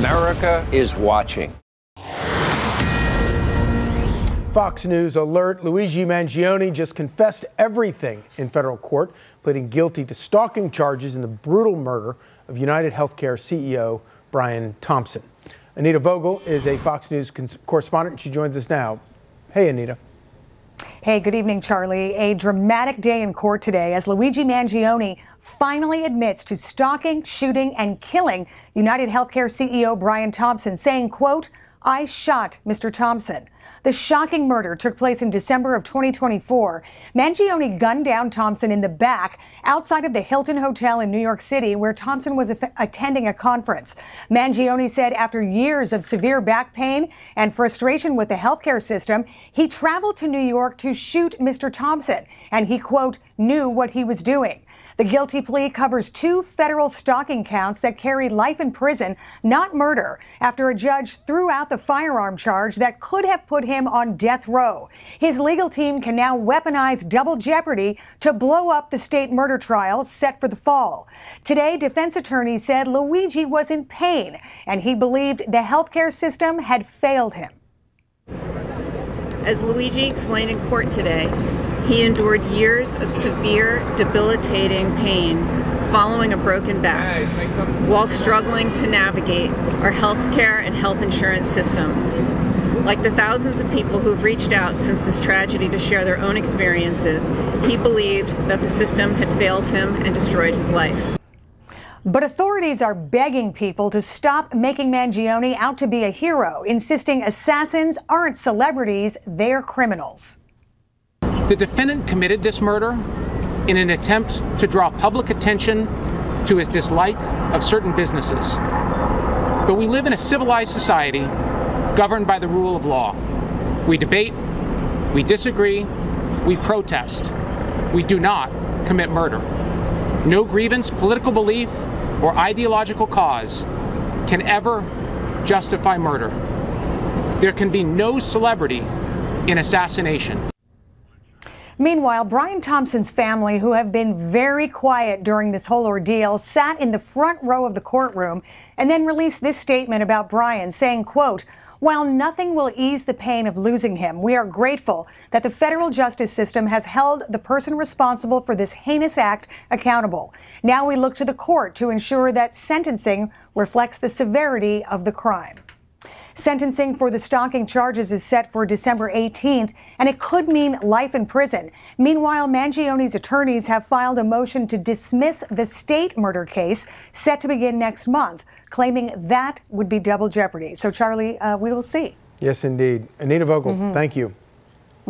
America is watching. Fox News alert. Luigi Mangione just confessed everything in federal court, pleading guilty to stalking charges in the brutal murder of United Healthcare CEO Brian Thompson. Anita Vogel is a Fox News correspondent. She joins us now. Hey, Anita. Hey, good evening, Charlie. A dramatic day in court today as Luigi Mangione finally admits to stalking, shooting, and killing United Healthcare CEO Brian Thompson, saying, quote, "I shot Mr. Thompson." The shocking murder took place in December of 2024. Mangione gunned down Thompson in the back outside of the Hilton Hotel in New York City, where Thompson was attending a conference. Mangione said after years of severe back pain and frustration with the healthcare system, he traveled to New York to shoot Mr. Thompson, and he, quote, knew what he was doing. The guilty plea covers 2 federal stalking counts that carry life in prison, not murder, after a judge threw out the firearm charge that could have put him on death row. His legal team can now weaponize double jeopardy to blow up the state murder trial set for the fall. Today, defense attorneys said Luigi was in pain and he believed the healthcare system had failed him. As Luigi explained in court today, he endured years of severe, debilitating pain following a broken back while struggling to navigate our healthcare and health insurance systems. Like the thousands of people who've reached out since this tragedy to share their own experiences, he believed that the system had failed him and destroyed his life. But authorities are begging people to stop making Mangione out to be a hero, insisting assassins aren't celebrities, they're criminals. The defendant committed this murder in an attempt to draw public attention to his dislike of certain businesses. But we live in a civilized society governed by the rule of law. We debate, we disagree, we protest. We do not commit murder. No grievance, political belief, or ideological cause can ever justify murder. There can be no celebrity in assassination. Meanwhile, Brian Thompson's family, who have been very quiet during this whole ordeal, sat in the front row of the courtroom and then released this statement about Brian, saying, quote, "While nothing will ease the pain of losing him, we are grateful that the federal justice system has held the person responsible for this heinous act accountable. Now we look to the court to ensure that sentencing reflects the severity of the crime." Sentencing for the stalking charges is set for December 18th, and it could mean life in prison. Meanwhile, Mangione's attorneys have filed a motion to dismiss the state murder case set to begin next month, claiming that would be double jeopardy. So, Charlie, we will see. Yes, indeed. Anita Vogel, thank you.